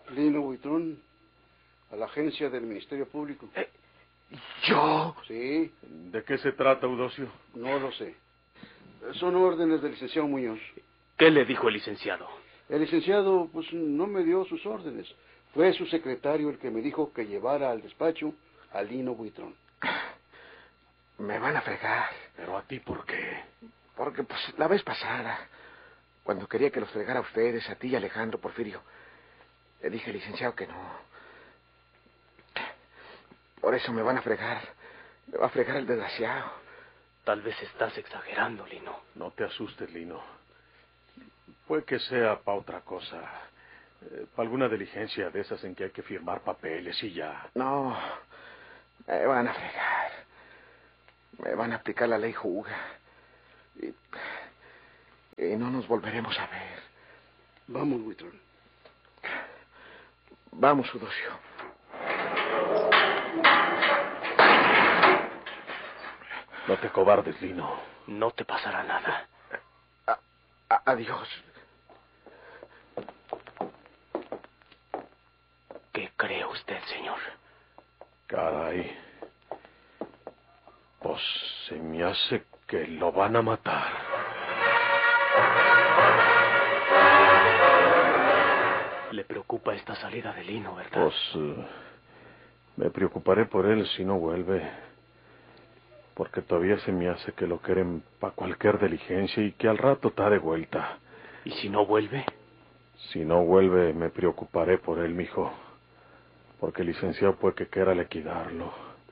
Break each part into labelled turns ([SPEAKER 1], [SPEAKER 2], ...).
[SPEAKER 1] Lino Buitrón, a la agencia del Ministerio Público.
[SPEAKER 2] ¿Yo?
[SPEAKER 1] Sí.
[SPEAKER 3] ¿De qué se trata, Eudosio?
[SPEAKER 1] No lo sé. Son órdenes del licenciado Muñoz.
[SPEAKER 2] ¿Qué le dijo el licenciado?
[SPEAKER 1] El licenciado, pues, no me dio sus órdenes. Fue su secretario el que me dijo que llevara al despacho a Lino Buitrón.
[SPEAKER 4] Me van a fregar.
[SPEAKER 3] ¿Pero a ti por qué?
[SPEAKER 4] Porque, pues, la vez pasada, cuando quería que los fregara a ustedes, a ti y a Alejandro Porfirio, le dije al licenciado que no. Por eso me van a fregar. Me va a fregar el desgraciado.
[SPEAKER 2] Tal vez estás exagerando, Lino.
[SPEAKER 3] No te asustes, Lino. Puede que sea para otra cosa. Para alguna diligencia de esas en que hay que firmar papeles y ya.
[SPEAKER 4] No, me van a fregar. Me van a aplicar la ley Juga. Y no nos volveremos a ver.
[SPEAKER 1] Vamos, Buitrón.
[SPEAKER 4] Vamos, Eudosio.
[SPEAKER 3] No te cobardes, Lino.
[SPEAKER 2] No te pasará nada.
[SPEAKER 4] Adiós.
[SPEAKER 2] ¿Qué cree usted, señor?
[SPEAKER 3] Caray. Pues se me hace que lo van a matar.
[SPEAKER 2] Le preocupa esta salida de Lino, ¿verdad?
[SPEAKER 3] Pues me preocuparé por él si no vuelve. Porque todavía se me hace que lo quieren para cualquier diligencia y que al rato está de vuelta.
[SPEAKER 2] ¿Y si no vuelve?
[SPEAKER 3] Si no vuelve, me preocuparé por él, mijo. Porque el licenciado puede que quiera liquidarlo.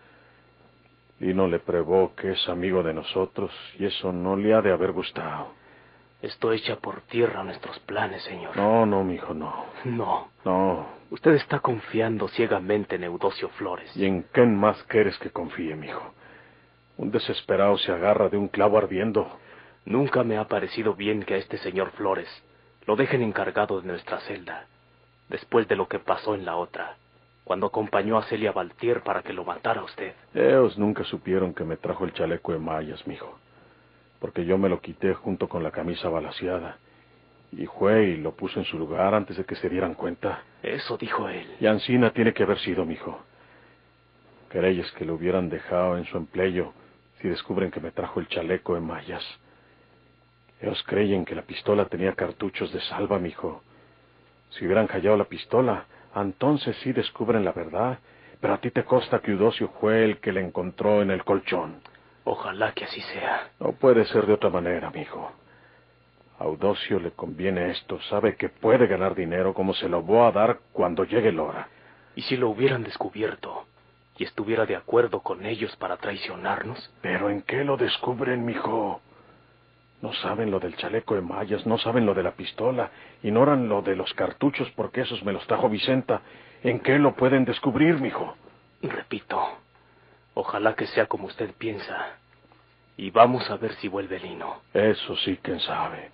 [SPEAKER 3] Lino le probó que es amigo de nosotros y eso no le ha de haber gustado.
[SPEAKER 2] Esto echa por tierra nuestros planes, señor.
[SPEAKER 3] No, mijo, no.
[SPEAKER 2] No.
[SPEAKER 3] No.
[SPEAKER 2] Usted está confiando ciegamente en Eudosio Flores.
[SPEAKER 3] ¿Y en quién más quieres que confíe, mijo? Un desesperado se agarra de un clavo ardiendo.
[SPEAKER 2] Nunca me ha parecido bien que a este señor Flores lo dejen encargado de nuestra celda, después de lo que pasó en la otra, cuando acompañó a Celia Valtier para que lo matara a usted.
[SPEAKER 3] Ellos nunca supieron que me trajo el chaleco de mallas, mijo, porque yo me lo quité junto con la camisa balaceada, y fue y lo puso en su lugar antes de que se dieran cuenta.
[SPEAKER 2] Eso dijo él.
[SPEAKER 3] Y Ancina tiene que haber sido, mijo. Querellas que lo hubieran dejado en su empleo si descubren que me trajo el chaleco de mallas. Ellos creyen que la pistola tenía cartuchos de salva, mijo. Si hubieran hallado la pistola, entonces sí descubren la verdad. Pero a ti te consta que Eudosio fue el que la encontró en el colchón.
[SPEAKER 2] Ojalá que así sea.
[SPEAKER 3] No puede ser de otra manera, mijo. A Eudosio le conviene esto. Sabe que puede ganar dinero como se lo voy a dar cuando llegue la hora.
[SPEAKER 2] ¿Y si lo hubieran descubierto y estuviera de acuerdo con ellos para traicionarnos?
[SPEAKER 3] ¿Pero en qué lo descubren, mijo? No saben lo del chaleco de mallas, no saben lo de la pistola, ignoran lo de los cartuchos porque esos me los trajo Vicenta. ¿En qué lo pueden descubrir, mijo?
[SPEAKER 2] Repito, ojalá que sea como usted piensa. Y vamos a ver si vuelve Lino.
[SPEAKER 3] Eso sí, quién sabe.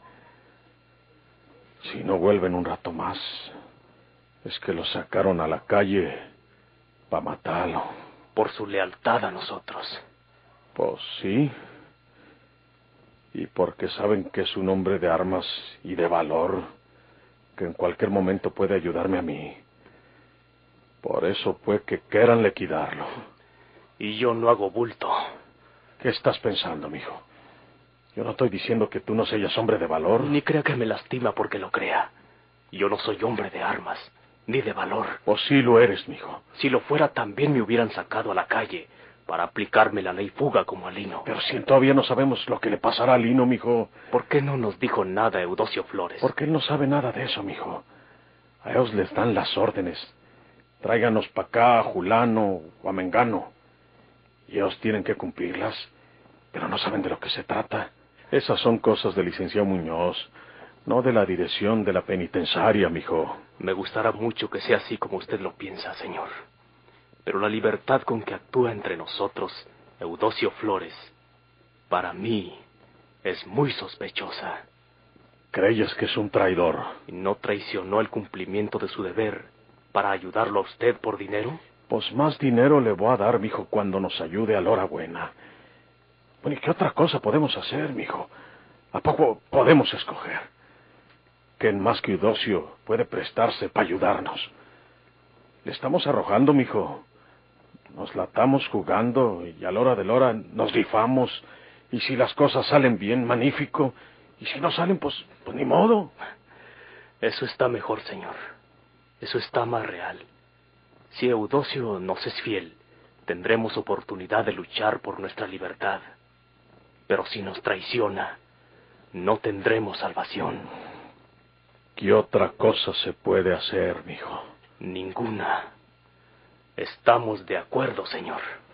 [SPEAKER 3] Si no vuelven un rato más, es que lo sacaron a la calle para matarlo.
[SPEAKER 2] Por su lealtad a nosotros.
[SPEAKER 3] Pues sí. Y porque saben que es un hombre de armas y de valor, que en cualquier momento puede ayudarme a mí. Por eso fue que quieran liquidarlo.
[SPEAKER 2] Y yo no hago bulto.
[SPEAKER 3] ¿Qué estás pensando, mijo? Yo no estoy diciendo que tú no seas hombre de valor.
[SPEAKER 2] Ni crea que me lastima porque lo crea. Yo no soy hombre de armas, ni de valor.
[SPEAKER 3] O sí lo eres, mijo.
[SPEAKER 2] Si lo fuera, también me hubieran sacado a la calle para aplicarme la ley Fuga como a Lino.
[SPEAKER 3] Pero si todavía no sabemos lo que le pasará a Lino, mijo.
[SPEAKER 2] ¿Por qué no nos dijo nada Eudosio Flores?
[SPEAKER 3] Porque él no sabe nada de eso, mijo. A ellos les dan las órdenes. Tráiganos para acá a Julano o a Mengano. Y ellos tienen que cumplirlas, pero no saben de lo que se trata. Esas son cosas del licenciado Muñoz, no de la dirección de la penitenciaria, mijo.
[SPEAKER 2] Me gustará mucho que sea así como usted lo piensa, señor. Pero la libertad con que actúa entre nosotros Eudosio Flores, para mí, es muy sospechosa.
[SPEAKER 3] ¿Creyes que es un traidor?
[SPEAKER 2] ¿Y no traicionó el cumplimiento de su deber para ayudarlo a usted por dinero?
[SPEAKER 3] Pues más dinero le voy a dar, mijo, cuando nos ayude a la hora buena. Bueno, ¿y qué otra cosa podemos hacer, mijo? ¿A poco podemos escoger? ¿Quién más que Eudosio puede prestarse para ayudarnos? Le estamos arrojando, mijo. Nos latamos jugando y a la hora de la hora nos rifamos. Y si las cosas salen bien, magnífico. Y si no salen, pues ni modo.
[SPEAKER 2] Eso está mejor, señor. Eso está más real. Si Eudosio nos es fiel, tendremos oportunidad de luchar por nuestra libertad. Pero si nos traiciona, no tendremos salvación.
[SPEAKER 3] ¿Qué otra cosa se puede hacer, mijo?
[SPEAKER 2] Ninguna. Estamos de acuerdo, señor.